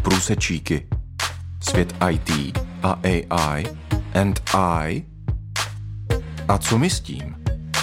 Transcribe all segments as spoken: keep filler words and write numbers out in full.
Průsečíky. Svět í té a á í and I. A co my s tím?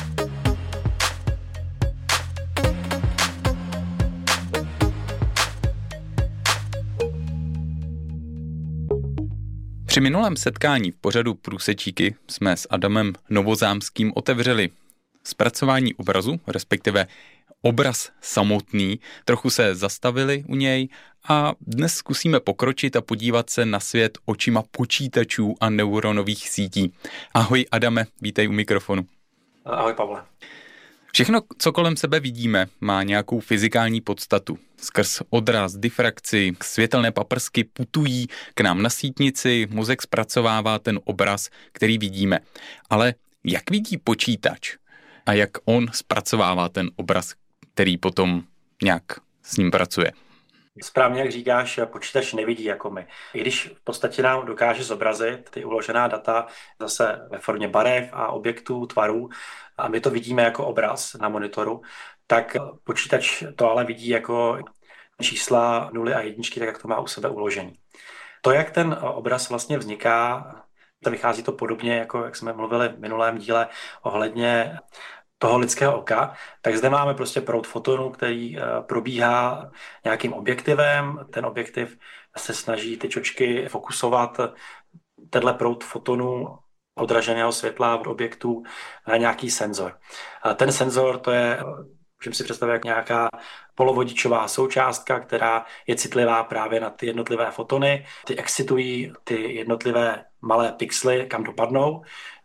Při minulém setkání v pořadu Průsečíky jsme s Adamem Novozámským otevřeli zpracování obrazu, respektive obraz samotný, trochu se zastavili u něj a dnes zkusíme pokročit a podívat se na svět očima počítačů a neuronových sítí. Ahoj Adame, vítej u mikrofonu. Ahoj Pavle. Všechno, co kolem sebe vidíme, má nějakou fyzikální podstatu. Skrz odraz, difrakci, světelné paprsky putují k nám na sítnici, mozek zpracovává ten obraz, který vidíme. Ale jak vidí počítač a jak on zpracovává ten obraz, který potom nějak s ním pracuje? Správně, jak říkáš, počítač nevidí jako my. I když v podstatě nám dokáže zobrazit ty uložená data zase ve formě barev a objektů, tvarů, a my to vidíme jako obraz na monitoru, tak počítač to ale vidí jako čísla nuly a jedničky, tak jak to má u sebe uložený. To, jak ten obraz vlastně vzniká, to vychází to podobně, jako jak jsme mluvili v minulém díle ohledně toho lidského oka, tak zde máme prostě proud fotonů, který probíhá nějakým objektivem. Ten objektiv se snaží ty čočky fokusovat tenhle proud fotonů odraženého světla od objektu na nějaký senzor. Ten senzor to je, můžeme si představit, jak nějaká polovodičová součástka, která je citlivá právě na ty jednotlivé fotony. Ty excitují ty jednotlivé malé pixely, kam dopadnou,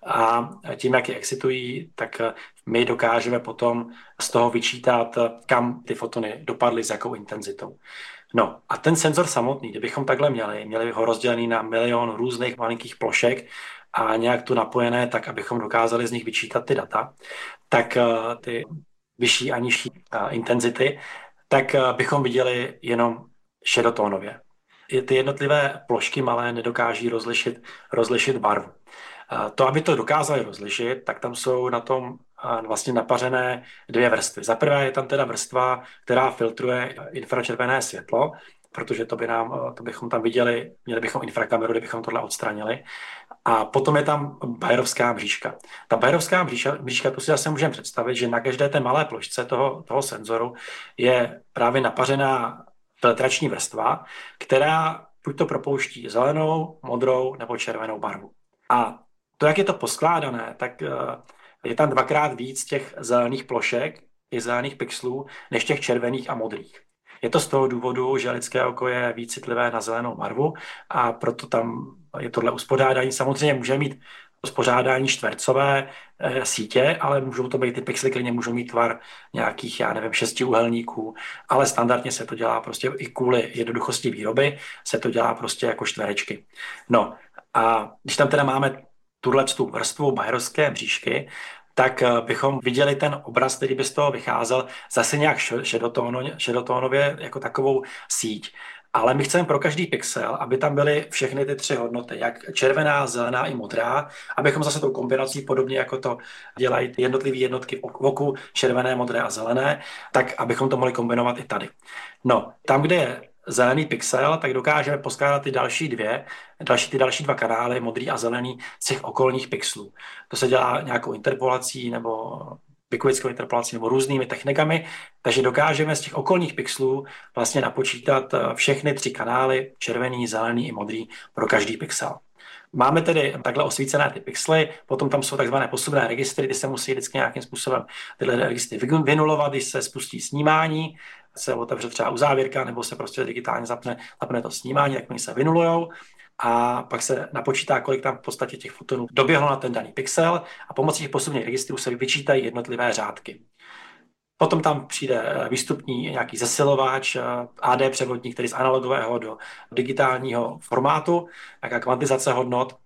a tím, jak je excitují, tak my dokážeme potom z toho vyčítat, kam ty fotony dopadly, s jakou intenzitou. No a ten senzor samotný, kdybychom takhle měli, měli ho rozdělený na milion různých malinkých plošek a nějak tu napojené tak, abychom dokázali z nich vyčítat ty data, tak ty vyšší a nižší intenzity, tak bychom viděli jenom šedotónově. Ty jednotlivé plošky malé nedokáží rozlišit, rozlišit barvu. To, aby to dokázali rozlišit, tak tam jsou na tom vlastně napařené dvě vrstvy. Za prvé je tam teda vrstva, která filtruje infračervené světlo, protože to, by nám, to bychom tam viděli, měli bychom infrakameru, kdybychom tohle odstranili. A potom je tam Bayerovská mřížka. Ta Bayerovská mřížka, mřížka tu si zase můžeme představit, že na každé té malé plošce toho, toho senzoru je právě napařená filtrační vrstva, která buď to propouští zelenou, modrou nebo červenou barvu. A to, jak je to poskládané, tak je tam dvakrát víc těch zelených plošek i zelených pixelů, než těch červených a modrých. Je to z toho důvodu, že lidské oko je víc citlivé na zelenou barvu a proto tam je tohle uspořádání. Samozřejmě může mít uspořádání čtvercové e, sítě, ale můžou to být ty pixely, klidně můžou mít tvar nějakých, já nevím, šestiúhelníků, ale standardně se to dělá prostě i kvůli jednoduchosti výroby, se to dělá prostě jako čtverečky. No a když tam teda máme tuhletu vrstvu Bayerovské mřížky, tak bychom viděli ten obraz, který by z toho vycházel zase nějak šedotónově jako takovou síť. Ale my chceme pro každý pixel, aby tam byly všechny ty tři hodnoty, jak červená, zelená i modrá, abychom zase tou kombinací, podobně jako to dělají jednotlivé jednotky v oku, červené, modré a zelené, tak abychom to mohli kombinovat i tady. No, tam, kde je zelený pixel, tak dokážeme poskládat ty další dvě, další, ty další dva kanály, modrý a zelený, z těch okolních pixelů. To se dělá nějakou interpolací nebo bikulickou interpolací nebo různými technikami, takže dokážeme z těch okolních pixelů vlastně napočítat všechny tři kanály, červený, zelený i modrý, pro každý pixel. Máme tedy takhle osvícené ty pixely, potom tam jsou takzvané posuvné registry, ty se musí vždycky nějakým způsobem tyhle registry vynulovat, když se spustí snímání, se otevře třeba uzávěrka, nebo se prostě digitálně zapne, zapne to snímání, jak oni se vynulujou a pak se napočítá, kolik tam v podstatě těch fotonů doběhlo na ten daný pixel a pomocí těch posuvných registrů se vyčítají jednotlivé řádky. Potom tam přijde výstupní nějaký zesilováč, á dé převodník, který z analogového do digitálního formátu, nějaká kvantizace hodnot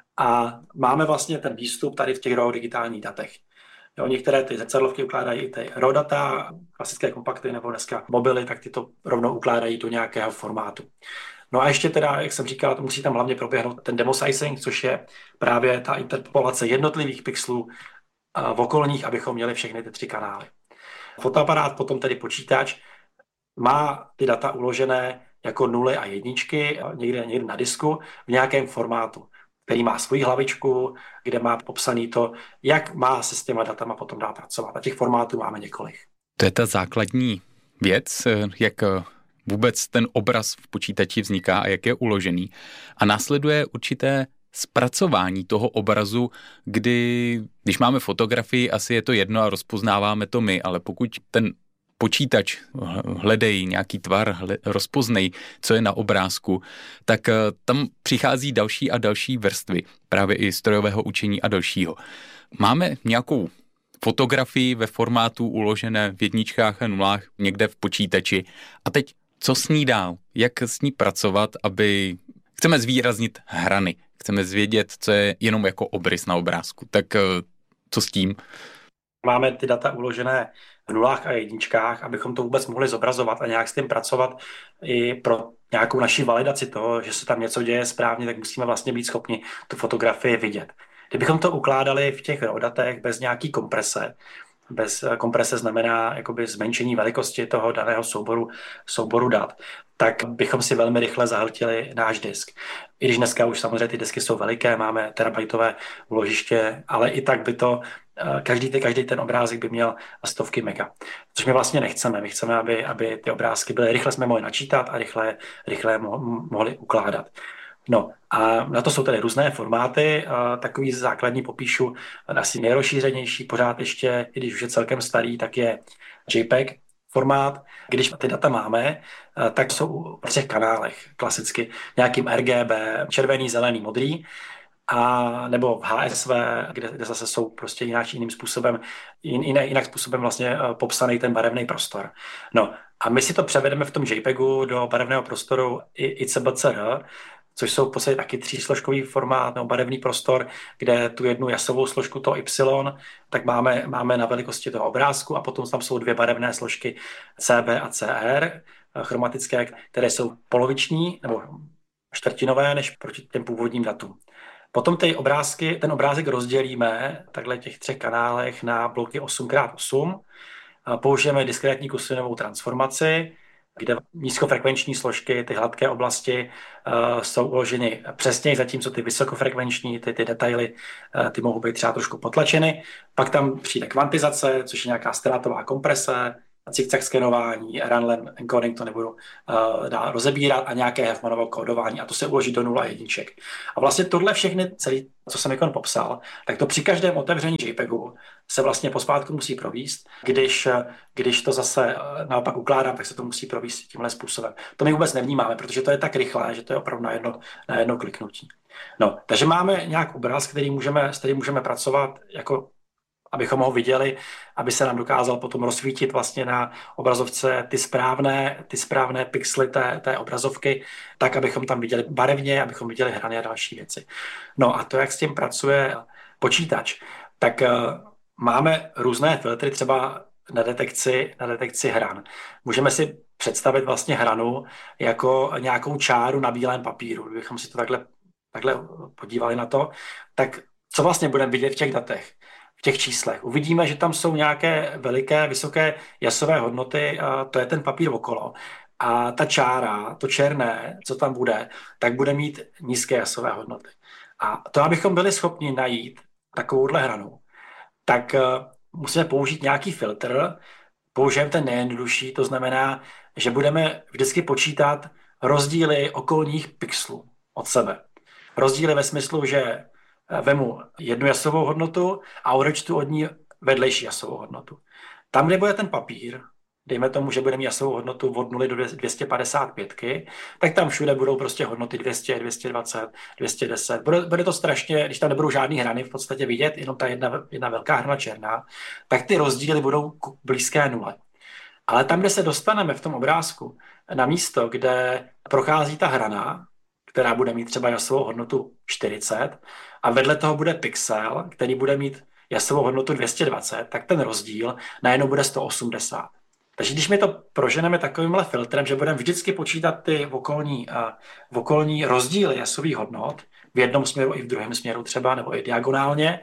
a máme vlastně ten výstup tady v těch raw digitálních datech. Jo, některé ty zrcadlovky ukládají i ty raw data, klasické kompakty nebo dneska mobily, tak ty to rovnou ukládají do nějakého formátu. No a ještě teda, jak jsem říkal, to musí tam hlavně proběhnout ten demosizing, což je právě ta interpolace jednotlivých pixelů v okolních, abychom měli všechny ty tři kanály. Fotoaparát, potom tedy počítač, má ty data uložené jako nuly a jedničky někde, někde na disku v nějakém formátu, který má svoji hlavičku, kde má popsaný to, jak má se s těma datama potom dá pracovat. A těch formátů máme několik. To je ta základní věc, jak vůbec ten obraz v počítači vzniká a jak je uložený. A následuje určité zpracování toho obrazu, kdy, když máme fotografii, asi je to jedno a rozpoznáváme to my, ale pokud ten počítač hledej nějaký tvar, hle, rozpoznej, co je na obrázku, tak tam přichází další a další vrstvy, právě i strojového učení a dalšího. Máme nějakou fotografii ve formátu uložené v jedničkách a nulách někde v počítači a teď co s ní dál? Jak s ní pracovat, aby... Chceme zvýraznit hrany, chceme zvědět, co je jenom jako obrys na obrázku. Tak co s tím? Máme ty data uložené v nulách a jedničkách, abychom to vůbec mohli zobrazovat a nějak s tím pracovat i pro nějakou naši validaci toho, že se tam něco děje správně, tak musíme vlastně být schopni tu fotografii vidět. Kdybychom to ukládali v těch raw datech bez nějaký komprese, bez komprese znamená jakoby zmenšení velikosti toho daného souboru, souboru dat, tak bychom si velmi rychle zahltili náš disk. I když dneska už samozřejmě ty disky jsou veliké, máme terabajtové úložiště, ale i tak by to, každý, každý ten obrázek by měl stovky mega. Což my vlastně nechceme. My chceme, aby, aby ty obrázky byly, rychle jsme mohli načítat a rychle, rychle mohli ukládat. No a na to jsou tady různé formáty, a takový základní popíšu, asi nejrozšířenější pořád ještě, i když už je celkem starý, tak je JPEG formát. Když ty data máme, tak jsou v třech kanálech klasicky, nějakým R G B, červený, zelený, modrý, a nebo v H S V, kde, kde zase jsou prostě jinak, jiným způsobem, jin, jinak, jinak způsobem vlastně popsaný ten barevný prostor. No a my si to převedeme v tom JPEGu do barevného prostoru I C B C R, což jsou v podstatě taky třísložkový formát nebo barevný prostor, kde tu jednu jasovou složku, to Y, tak máme, máme na velikosti toho obrázku a potom tam jsou dvě barevné složky C B a C R, chromatické, které jsou poloviční nebo čtvrtinové než proti těm původním datům. Potom ty obrázky, ten obrázek rozdělíme takhle těch třech kanálech na bloky osm krát osm. Použijeme diskrétní Kusinovou transformaci, kde nízkofrekvenční složky, ty hladké oblasti uh, jsou uloženy přesněji, zatímco ty vysokofrekvenční, ty, ty detaily, uh, ty mohou být třeba trošku potlačeny. Pak tam přijde kvantizace, což je nějaká ztrátová komprese, zigzag skenování, random encoding, to nebudu uh, dál rozebírat, a nějaké Huffmanovo kódování, a to se uloží do nula jedniček. A vlastně tohle všechny, celý, co jsem jako popsal, tak to při každém otevření JPEGu se vlastně pospátku musí províst. Když, když to zase naopak ukládám, tak se to musí províst tímhle způsobem. To my vůbec nevnímáme, protože to je tak rychlé, že to je opravdu na jedno, na jedno kliknutí. No, takže máme nějak obraz, který můžeme, s kterým můžeme pracovat jako abychom ho viděli, aby se nám dokázal potom rozsvítit vlastně na obrazovce ty správné, ty správné pixely té, té obrazovky, tak, abychom tam viděli barevně, abychom viděli hrany a další věci. No a to, jak s tím pracuje počítač, tak uh, máme různé filtry třeba na detekci, na detekci hran. Můžeme si představit vlastně hranu jako nějakou čáru na bílém papíru. Kdybychom si to takhle, takhle podívali na to, tak co vlastně budeme vidět v těch datech? V těch číslech. Uvidíme, že tam jsou nějaké veliké, vysoké jasové hodnoty, a to je ten papír okolo. A ta čára, to černé, co tam bude, tak bude mít nízké jasové hodnoty. A to, abychom byli schopni najít takovouhle hranu, tak musíme použít nějaký filtr. Použijeme ten nejjednodušší, to znamená, že budeme vždycky počítat rozdíly okolních pixelů od sebe. Rozdíly ve smyslu, že vemu jednu jasovou hodnotu a odečtu od ní vedlejší jasovou hodnotu. Tam, kde bude ten papír, dejme tomu, že bude mít jasovou hodnotu od nuly do dvě stě padesát pět, tak tam všude budou prostě hodnoty dvě stě, dvě stě dvacet, dvě stě deset. Bude, bude to strašně, když tam nebudou žádný hrany v podstatě vidět, jenom ta jedna, jedna velká hrana černá, tak ty rozdíly budou blízké nule. Ale tam, kde se dostaneme v tom obrázku na místo, kde prochází ta hrana, která bude mít třeba jasovou hodnotu čtyřicet, a vedle toho bude pixel, který bude mít jasovou hodnotu dvě stě dvacet, tak ten rozdíl najednou bude sto osmdesát. Takže když my to proženeme takovýmhle filtrem, že budeme vždycky počítat ty okolní, uh, okolní rozdíly jasových hodnot, v jednom směru i v druhém směru třeba, nebo i diagonálně,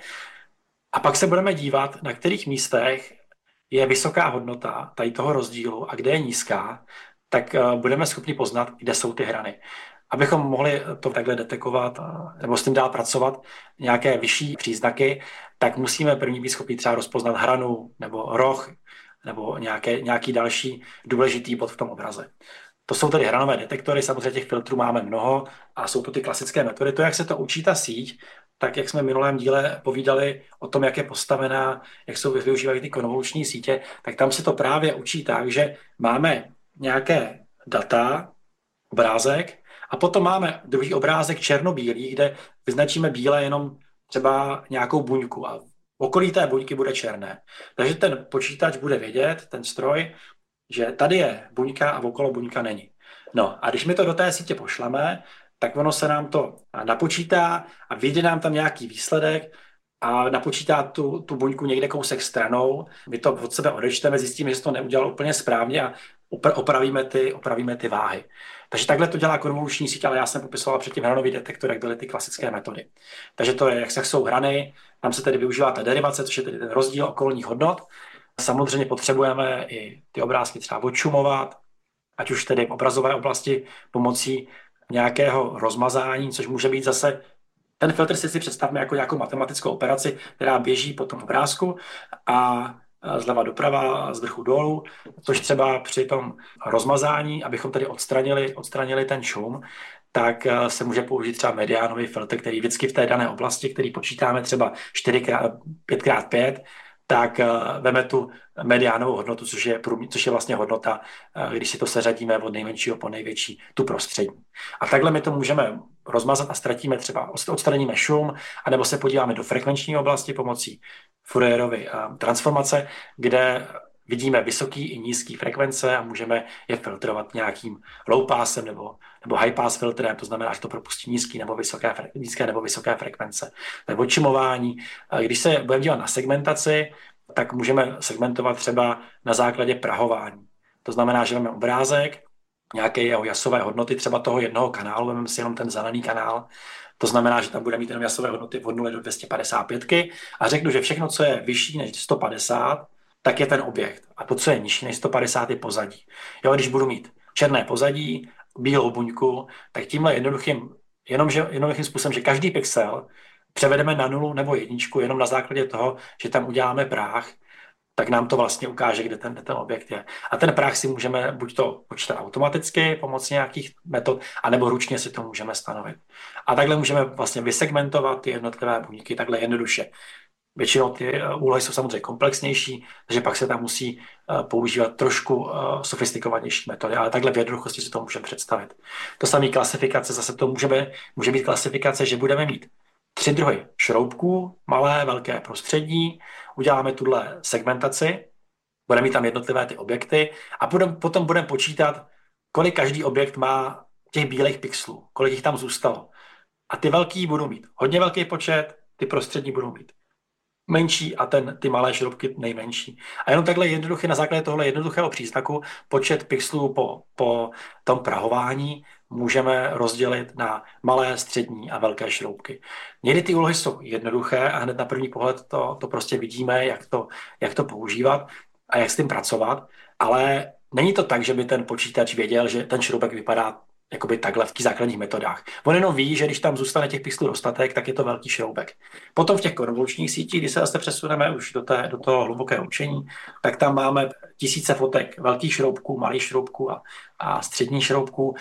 a pak se budeme dívat, na kterých místech je vysoká hodnota tady toho rozdílu a kde je nízká, tak budeme schopni poznat, kde jsou ty hrany. Abychom mohli to takhle detekovat nebo s tím dál pracovat, nějaké vyšší příznaky, tak musíme první být schopni třeba rozpoznat hranu nebo roh nebo nějaké, nějaký další důležitý bod v tom obraze. To jsou tedy hranové detektory, samozřejmě těch filtrů máme mnoho a jsou to ty klasické metody. To, jak se to učí ta síť, tak jak jsme v minulém díle povídali o tom, jak je postavená, jak jsou využívají ty konvoluční sítě, tak tam se to právě učí tak, že máme nějaké data, obrázek, a potom máme druhý obrázek černobílý, kde vyznačíme bílé jenom třeba nějakou buňku a okolí té buňky bude černé. Takže ten počítač bude vědět, ten stroj, že tady je buňka a okolo buňka není. No a když my to do té sítě pošleme, tak ono se nám to napočítá a vyjde nám tam nějaký výsledek a napočítá tu, tu buňku někde kousek stranou. My to od sebe odečteme, zjistíme, že se to neudělalo úplně správně a opravíme ty, opravíme ty váhy. Takže takhle to dělá konvoluční síť, ale já jsem popisoval předtím hranový detektor, jak byly ty klasické metody. Takže to je, jak se jsou hrany, tam se tedy využívá ta derivace, což je tedy ten rozdíl okolních hodnot. Samozřejmě potřebujeme i ty obrázky třeba odšumovat, ať už tedy v obrazové oblasti pomocí nějakého rozmazání, což může být zase, ten filtr si si představme jako nějakou matematickou operaci, která běží po tom obrázku a zleva doprava, z vrchu dolů, což třeba při tom rozmazání, abychom tedy odstranili, odstranili ten šum, tak se může použít třeba mediánový filtr, který vždycky v té dané oblasti, který počítáme třeba čtyři krát pět krát pět, tak veme tu mediánovou hodnotu, což je, což je vlastně hodnota, když si to seřadíme od nejmenšího po největší, tu prostřední. A takhle my to můžeme rozmazat a ztratíme třeba, odstraníme šum, anebo se podíváme do frekvenční oblasti pomocí Fourierovy transformace, kde vidíme vysoký i nízký frekvence a můžeme je filtrovat nějakým low passem nebo, nebo high pass filtrem, to znamená, že to propustí nízký nebo vysoké, nízké nebo vysoké frekvence. To je odčimování. Když se budeme dívat na segmentaci, tak můžeme segmentovat třeba na základě prahování. To znamená, že máme obrázek, nějaké jeho jasové hodnoty třeba toho jednoho kanálu, vezmeme si jenom ten zelený kanál, to znamená, že tam bude mít jenom jasové hodnoty od nuly do dvě stě padesát pět a řeknu, že všechno, co je vyšší než sto padesát, tak je ten objekt. A to, co je nižší než sto padesát, je pozadí. Jo, když budu mít černé pozadí, bílou buňku, tak tímhle jednoduchým, jenom, že, jednoduchým způsobem, že každý pixel převedeme na nulu nebo jedničku jenom na základě toho, že tam uděláme práh, tak nám to vlastně ukáže, kde ten, kde ten objekt je. A ten práh si můžeme buď to počítat automaticky pomocí nějakých metod, anebo ručně si to můžeme stanovit. A takhle můžeme vlastně vysegmentovat ty jednotlivé buňky takhle jednoduše. Většinou ty úlohy jsou samozřejmě komplexnější, takže pak se tam musí používat trošku sofistikovanější metody, ale takhle v jednoduchosti si to můžeme představit. To samé klasifikace, zase to můžeme, může být klasifikace, že budeme mít tři druhy šroubků, malé, velké, prostřední, uděláme tuhle segmentaci, budeme mít tam jednotlivé ty objekty a potom, potom budeme počítat, kolik každý objekt má těch bílých pixelů, kolik jich tam zůstalo. A ty velký budou mít hodně velký počet, ty prostřední budou mít menší a ten, ty malé šroubky nejmenší. A jenom takhle jednoduché, na základě tohle jednoduchého příznaku, počet pixelů po, po tom prahování můžeme rozdělit na malé, střední a velké šroubky. Někdy ty úlohy jsou jednoduché a hned na první pohled to, to prostě vidíme, jak to, jak to používat a jak s tím pracovat, ale není to tak, že by ten počítač věděl, že ten šroubek vypadá jakoby takhle v těch základních metodách. On jenom ví, že když tam zůstane těch pixelů dostatek, tak je to velký šroubek. Potom v těch konvolučních sítích, když se zase přesuneme už do, té, do toho hlubokého učení, tak tam máme tisíce fotek velkých šroubků, malých šroubků a, a středních šroubků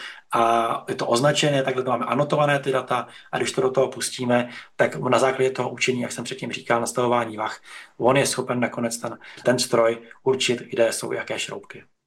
a je to označené, takhle to máme anotované ty data a když to do toho pustíme, tak na základě toho učení, jak jsem předtím říkal, nastavování vah, on je schopen nakonec ten, ten stroj určit, kde jsou jaké šroubky.